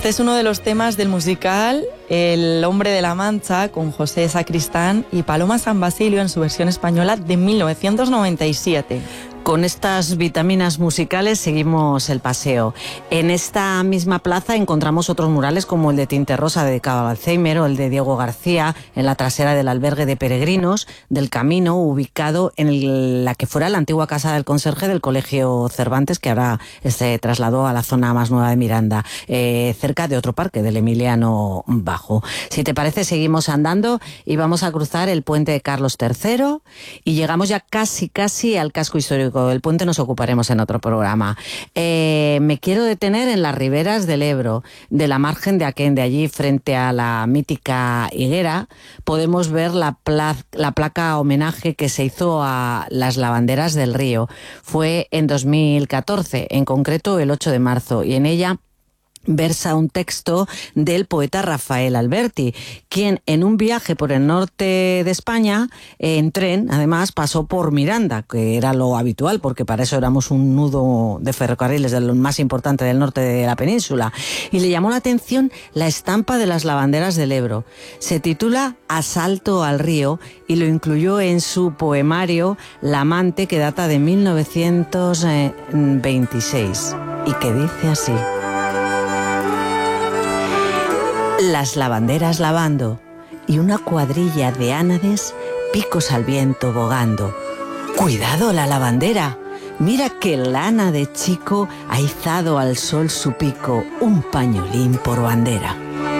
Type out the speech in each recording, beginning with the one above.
Este es uno de los temas del musical El hombre de la Mancha, con José Sacristán y Paloma San Basilio en su versión española de 1997. Con estas vitaminas musicales seguimos el paseo. En esta misma plaza encontramos otros murales como el de Tinte Rosa dedicado a Alzheimer o el de Diego García en la trasera del albergue de peregrinos del Camino, ubicado en la que fuera la antigua casa del conserje del Colegio Cervantes, que ahora se trasladó a la zona más nueva de Miranda, cerca de otro parque, del Emiliano Bajo. Si te parece, seguimos andando y vamos a cruzar el puente de Carlos III y llegamos ya casi al casco histórico. El puente nos ocuparemos en otro programa. Me quiero detener en las riberas del Ebro, de la margen de Aquén, de allí frente a la mítica higuera. Podemos ver la placa homenaje que se hizo a las lavanderas del río. Fue en 2014, en concreto el 8 de marzo, y en ella versa un texto del poeta Rafael Alberti, quien en un viaje por el norte de España, en tren, además, pasó por Miranda, que era lo habitual, porque para eso éramos un nudo de ferrocarriles de lo más importante del norte de la península, y le llamó la atención la estampa de las lavanderas del Ebro. Se titula Asalto al río y lo incluyó en su poemario La amante, que data de 1926, y que dice así: las lavanderas lavando y una cuadrilla de ánades, picos al viento bogando. ¡Cuidado la lavandera! Mira qué lana de chico ha izado al sol su pico, un pañolín por bandera.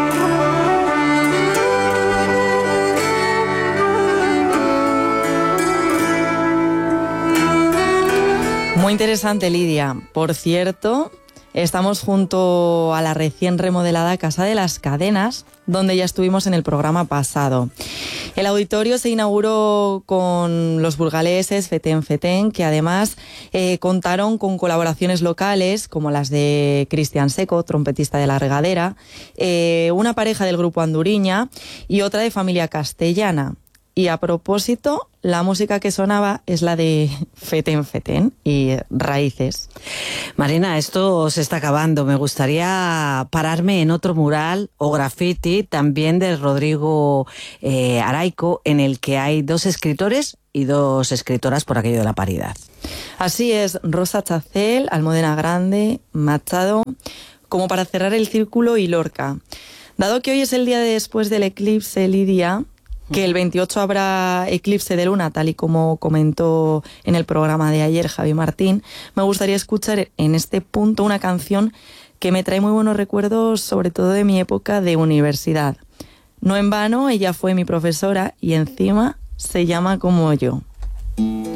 Muy interesante, Lidia. Por cierto, estamos junto a la recién remodelada Casa de las Cadenas, donde ya estuvimos en el programa pasado. El auditorio se inauguró con los burgaleses Fetén, que además contaron con colaboraciones locales como las de Cristian Seco, trompetista de La Regadera, una pareja del grupo Anduriña y otra de familia castellana. Y a propósito, la música que sonaba es la de Fetén y Raíces. Marina, esto se está acabando. Me gustaría pararme en otro mural o graffiti, también de Rodrigo Araico, en el que hay 2 escritores y 2 escritoras por aquello de la paridad. Así es, Rosa Chacel, Almudena Grande, Machado, como para cerrar el círculo, y Lorca. Dado que hoy es el día después del eclipse, Lidia, que el 28 habrá eclipse de luna, tal y como comentó en el programa de ayer Javi Martín, me gustaría escuchar en este punto una canción que me trae muy buenos recuerdos, sobre todo de mi época de universidad. No en vano, ella fue mi profesora y encima se llama como yo.